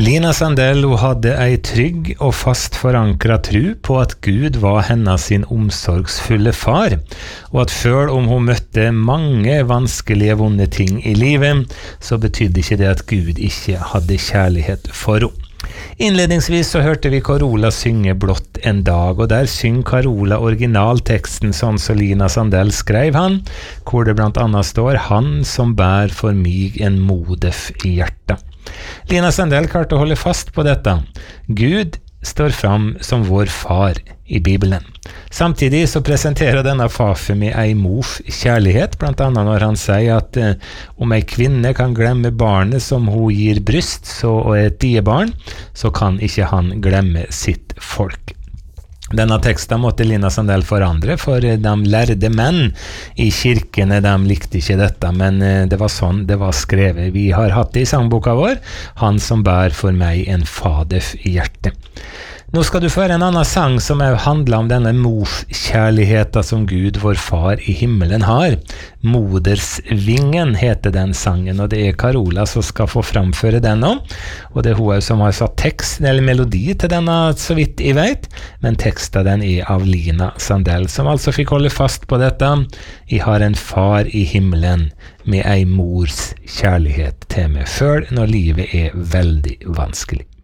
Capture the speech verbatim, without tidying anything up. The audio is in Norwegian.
Lina Sandell hun hadde ei trygg og fast forankret tro på at Gud var hennes sin omsorgsfulle far, og at selv om hun møtte mange vanskelige vonde ting i livet, så betydde ikke det at Gud ikke hadde kjærlighet for henne. Innledningsvis så hørte vi Carola synge Blått en dag, og der synger Carola originalteksten sånn som Lina Sandell skrev han, hvor det blant annet står «Han som bær for mig en modef i hjertet». Lina Sandell klarte å holde fast på dette. Gud står fram som vår far i Bibelen. Samtidig så presenterer denne fafe med ei mors kjærlighet, blant annet når han sier at eh, om ei kvinne kan glemme barnet som hun gir bryst, så og et diebarn, så kan ikke han glemme sitt folk. Denne teksten måtte Lina Sandell forandre, for de lærde menn i kirkene, de likte ikke dette, men det var sånn det var skrevet. Vi har hatt det i sangboka vår, «Han som bær for meg en fadef i hjertet». Nå skal du få høre en annen sang som handler om denne morskjærligheten som Gud, vår far i himmelen, har. Modersvingen heter den sangen, og det er Carola som skal få framføre den nå. Og det er hun som har satt tekst eller melodi til denne, så vidt jeg vet, men teksten den er av Lina Sandell, som altså fikk holde fast på dette. Jeg har en far i himmelen med ei mors kjærlighet til meg, selv når livet er veldig vanskelig.